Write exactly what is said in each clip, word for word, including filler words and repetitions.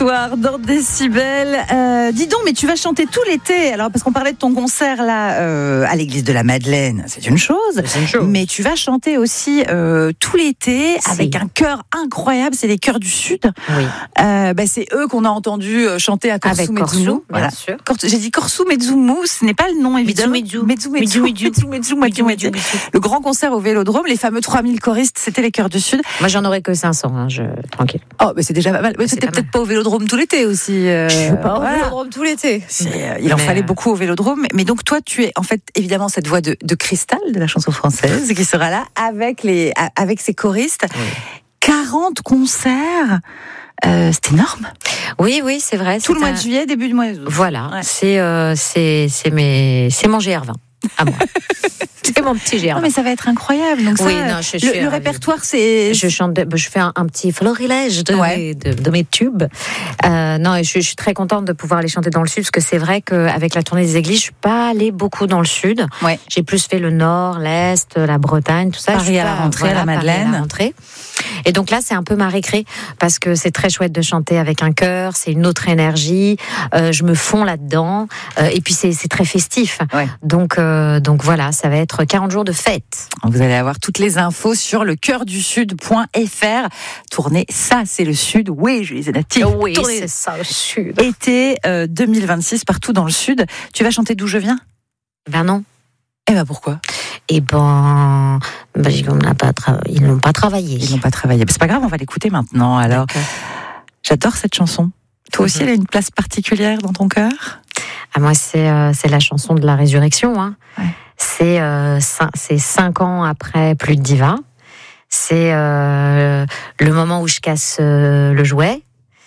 Dans Décibel. Euh, dis donc, mais tu vas chanter tout l'été. Alors, parce qu'on parlait de ton concert là euh, à l'église de la Madeleine, c'est une chose. C'est une chose. Mais tu vas chanter aussi euh, tout l'été Si. avec un chœur incroyable. C'est les chœurs du Sud. Oui. Euh, bah, c'est eux qu'on a entendu chanter à Korsou Avec Metzoumou. Korsou, Voilà. bien sûr. Kors- J'ai dit Korsou Metzoumou, ce n'est pas le nom évidemment. Metzu, Metzu, Metzu, Metzu, Metzu, Metzu, Metzu, Metzu, Metzu. Le grand concert au Vélodrome, les fameux trois mille choristes, c'était les chœurs du Sud. Moi, j'en aurais que cinq cents, hein, je... tranquille. Oh, mais c'est déjà pas mal. Mais C'est c'était pas peut-être mal. pas au Vélodrome tout l'été aussi. Euh, Je suis pas au voilà. Vélodrome tout l'été. C'est, euh, il en Mais, fallait euh, beaucoup au Vélodrome. Mais donc toi, tu es en fait évidemment cette voix de, de cristal de la chanson française qui sera là avec les avec ses choristes. Oui. quarante concerts, euh, c'est énorme. Oui, oui, c'est vrai. Tout le c'est mois un- de juillet, début du mois d'août. Voilà, Ouais. c'est euh, c'est c'est mes c'est mon G R vingt à moi. C'est mon petit G R vingt. Non, mais ça va être incroyable. Donc ça, Oui, non, je le, suis le ravie. répertoire, c'est. Je chante, de- je fais un, un petit florilège de, Ouais. mes, de, de mes tubes. Euh, non, et je, je suis très contente de pouvoir les chanter dans le sud, parce que c'est vrai qu'avec la tournée des églises, je suis pas allée beaucoup dans le sud. Ouais. J'ai plus fait le nord, l'est, la Bretagne, tout ça. Paris Je suis à la pas- rentrée, à la Paris Madeleine. à la rentrée. Et donc là, c'est un peu ma récré, parce que c'est très chouette de chanter avec un chœur, c'est une autre énergie. Euh, je me fonds là-dedans, euh, et puis c'est, c'est très festif. Ouais. Donc, euh, donc voilà, ça va être quarante jours de fête. Vous allez avoir toutes les infos sur le cœur du sud point f r. Tournée, ça c'est le sud. Oui, Julie Zenati. Oui, Tournée c'est ça, au sud. été euh, deux mille vingt-six partout dans le sud. Tu vas chanter D'où je viens? Ben non. Eh ben pourquoi? Eh ben, ben on n'a pas tra- ils n'ont pas travaillé. Ils n'ont pas travaillé. C'est pas grave, on va l'écouter maintenant. Alors, D'accord. j'adore cette chanson. Toi aussi, Mhm. elle a une place particulière dans ton cœur? Ah, moi, c'est euh, c'est la chanson de la résurrection. Hein. Ouais. C'est euh, cin- c'est cinq ans après Plus de Diva. C'est euh, le moment où je casse euh, le jouet,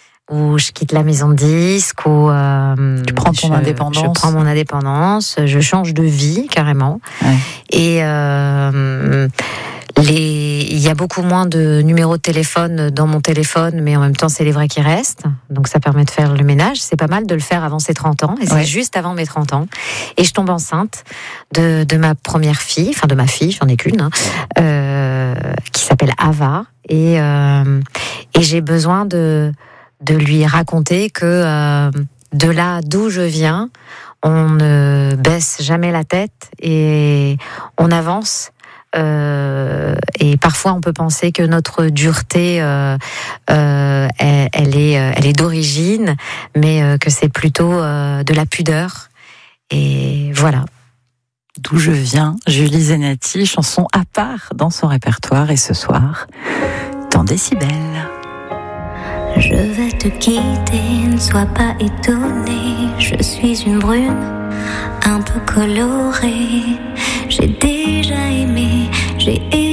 où je quitte la maison de disques, où euh, Tu prends ton je, indépendance. Je prends mon indépendance, je change de vie carrément. Ouais. Et euh, les, il y a beaucoup moins de numéros de téléphone dans mon téléphone, mais en même temps, c'est les vrais qui restent. Donc, ça permet de faire le ménage. C'est pas mal de le faire avant ses trente ans. Et c'est Ouais. juste avant mes trente ans. Et je tombe enceinte de, de ma première fille, enfin de ma fille, j'en ai qu'une, hein, euh, qui s'appelle Ava. Et, euh, et j'ai besoin de, de lui raconter que euh, de là d'où je viens, on ne baisse jamais la tête et on avance. Euh, et parfois, on peut penser que notre dureté, euh, euh, elle, elle est, elle est d'origine, mais euh, que c'est plutôt euh, de la pudeur. Et voilà. D'où je viens, Julie Zenati, chanson à part dans son répertoire. Et ce soir, dans Décibel. Je vais te quitter, ne sois pas étonné. Je suis une brune, un peu colorée. J'ai déjà aimé, j'ai